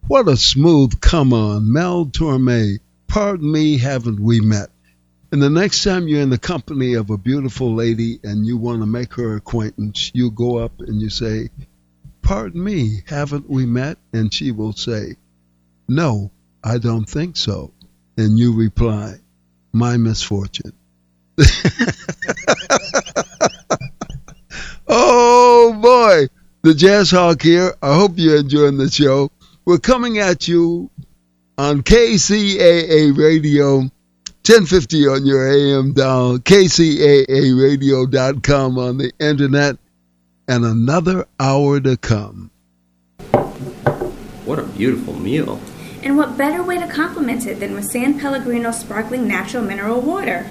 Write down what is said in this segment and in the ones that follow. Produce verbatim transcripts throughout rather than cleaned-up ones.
What a smooth come on, Mel Torme. Pardon me, haven't we met? And the next time you're in the company of a beautiful lady and you want to make her acquaintance, you go up and you say, pardon me, haven't we met? And she will say, no, I don't think so. And you reply, my misfortune. Oh, boy. The Jazz Hawk here. I hope you're enjoying the show. We're coming at you on K C A A Radio, ten fifty on your A M dial, K C A A radio dot com on the internet, and another hour to come. What a beautiful meal. And what better way to compliment it than with San Pellegrino sparkling natural mineral water?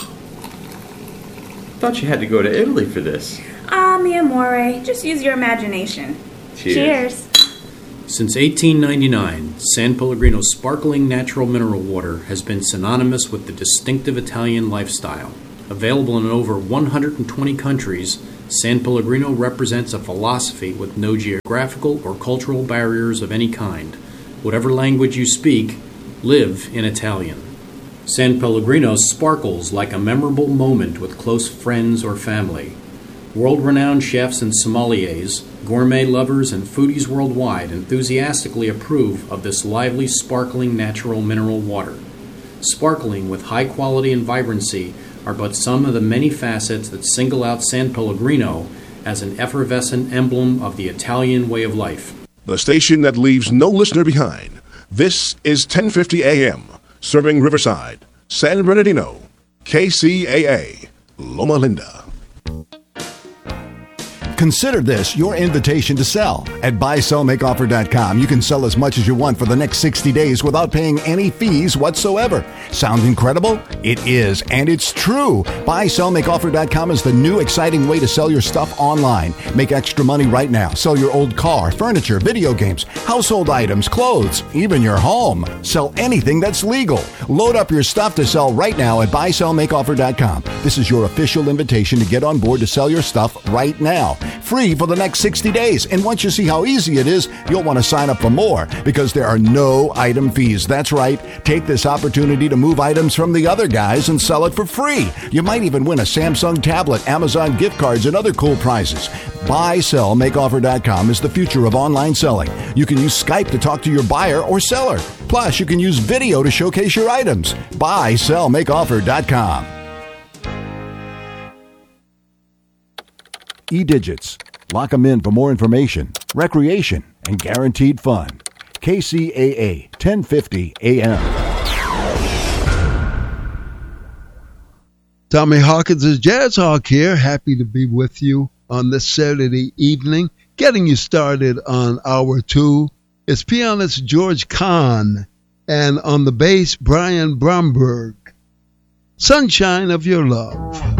Thought you had to go to Italy for this. Ah, mi amore, just use your imagination. Cheers. Cheers. Since eighteen ninety-nine, San Pellegrino sparkling natural mineral water has been synonymous with the distinctive Italian lifestyle. Available in over one hundred twenty countries, San Pellegrino represents a philosophy with no geographical or cultural barriers of any kind. Whatever language you speak, live in Italian. San Pellegrino sparkles like a memorable moment with close friends or family. World-renowned chefs and sommeliers, gourmet lovers, and foodies worldwide enthusiastically approve of this lively, sparkling natural mineral water. Sparkling with high quality and vibrancy are but some of the many facets that single out San Pellegrino as an effervescent emblem of the Italian way of life. The station that leaves no listener behind. This is ten fifty A M, serving Riverside, San Bernardino, K C A A, Loma Linda. Consider this your invitation to sell. At buy sell make offer dot com, you can sell as much as you want for the next sixty days without paying any fees whatsoever. Sound incredible? It is, and it's true. buy sell make offer dot com is the new exciting way to sell your stuff online. Make extra money right now. Sell your old car, furniture, video games, household items, clothes, even your home. Sell anything that's legal. Load up your stuff to sell right now at buy sell make offer dot com. This is your official invitation to get on board to sell your stuff right now. Free for the next sixty days. And once you see how easy it is, you'll want to sign up for more because there are no item fees. That's right. Take this opportunity to move items from the other guys and sell it for free. You might even win a Samsung tablet, Amazon gift cards, and other cool prizes. buy sell make offer dot com is the future of online selling. You can use Skype to talk to your buyer or seller. Plus, you can use video to showcase your items. buy sell make offer dot com. E-Digits. Lock them in for more information, recreation, and guaranteed fun. K C A A, ten fifty A M. Tommy Hawkins' Jazz Hawk here. Happy to be with you on this Saturday evening. Getting you started on hour two is pianist George Kahn, and on the bass, Brian Bromberg. Sunshine of Your Love.